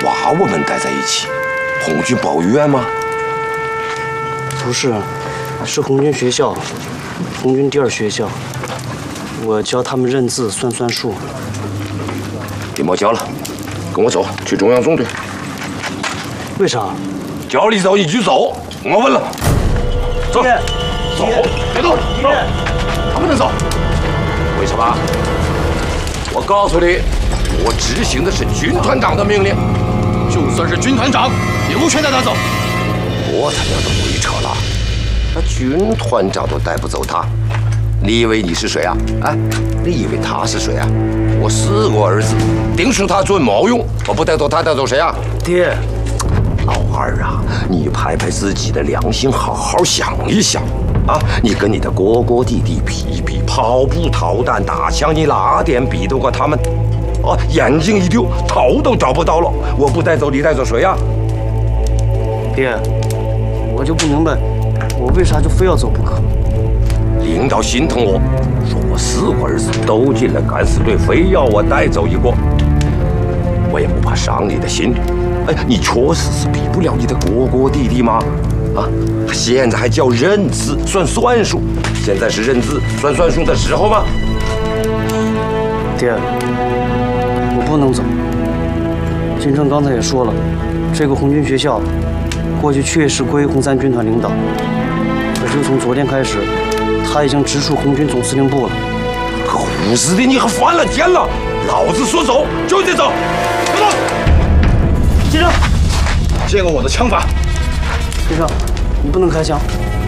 把我们带在一起。红军保育院吗？ 不是，是红军学校，红军第2学校。我教他们认字、算数。 别莫教了，跟我走，去中央纵队。 为啥？ 教你走你就走，我问了。走，走，别动，走，他不能走。为什么？我告诉你，我执行的是军团长的命令。 就算是军团长，也无权带他走。 我他娘的鬼扯了！那军团长都带不走他，你以为你是谁啊？哎，你以为他是谁啊？我4个儿子，定属他准冒用。我不带走他，带走谁啊？ 爹， 老二啊，你拍拍自己的良心，好好想一想啊！你跟你的哥哥弟弟比比，跑步、逃弹、打枪，你哪点比得过他们？哦，眼睛一丢，头都找不到了。我不带走你，带走谁呀？ 爹，我就不明白，我为啥就非要走不可？ 领导心疼我，说我4个儿子都进了敢死队，非要我带走一个。我也不怕伤你的心。哎，你确实是比不了你的哥哥弟弟吗？啊，现在还叫认字算数，现在是认字算数的时候吗？ 爹，我不能走。金正刚才也说了，这个红军学校过去确实归红3军团领导，可是从昨天开始，他已经直属红军总司令部了。 狗日的，你还犯了贱了！老子说走就得走，别动！ 金正， 借过我的枪法。 金正，你不能开枪。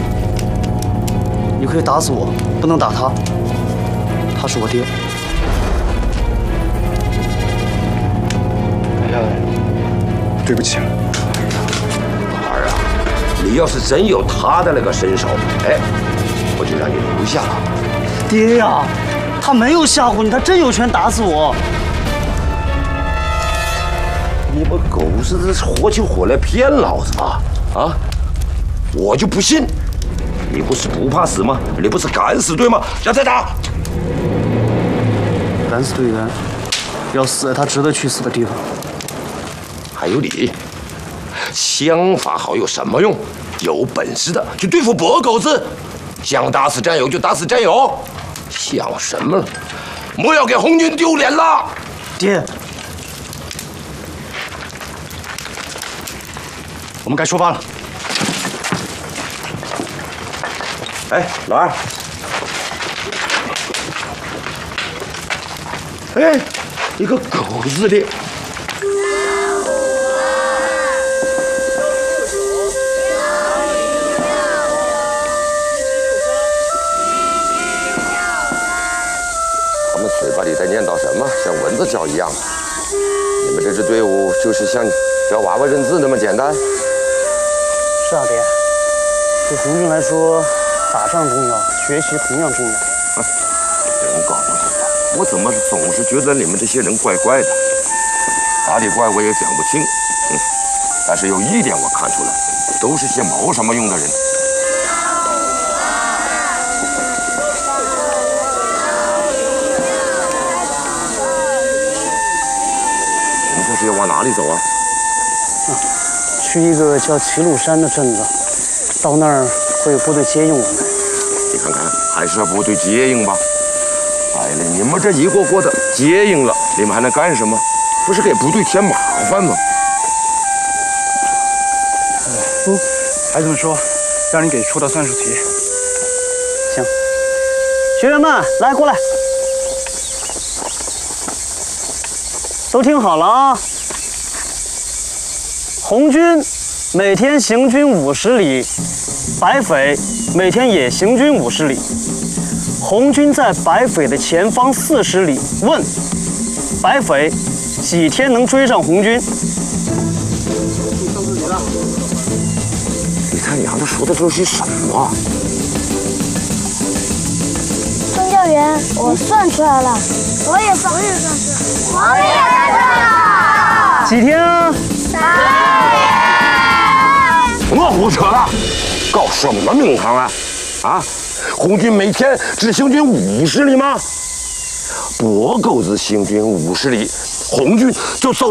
你可以打死我，不能打他。他是我爹。 哎呀，对不起。 儿啊，你要是真有他的那个身手，哎，我就让你留下了。 爹呀，他没有吓唬你，他真有权打死我。 你把狗日的活起火来骗老子吧！啊，我就不信，你不是不怕死吗？你不是敢死队吗？让他打！ 敢死队员要死在他值得去死的地方。 还有你，枪法好有什么用？有本事的去对付跛狗子，想打死战友就打死战友，想什么了？莫要给红军丢脸了！ 爹， 我们该出发了。 哎，老二，哎，你个狗日的！他们嘴巴里在念叨什么？像蚊子叫一样。你们这支队伍就是像教娃娃认字那么简单？ 是啊，爹，对红军来说，打仗重要，学习同样重要。 真搞不懂啊！我怎么总是觉得你们这些人怪怪的？哪里怪我也讲不清。但是有一点我看出来，都是些没什么用的人。你们这是要往哪里走啊？ 去一个叫齐鲁山的镇子，到那儿会有部队接应我们。 你看看，还是要部队接应吧。哎呀，你们这一个个的接应了，你们还能干什么？不是给部队添麻烦吗？ 孩子们说，让你给出道算术题。 行，学员们来过来，都听好了啊！红军每天行军50里，白匪每天也行军50里。红军在白匪的前方40里，问白匪几天能追上红军？ 你他娘的说的这是什么？ 孙教员，我算出来了，我也算出来了。 几天啊 3天。 我胡扯了，搞什么名堂啊？啊，红军每天只行军50里吗？跛狗子行军50里，红军就走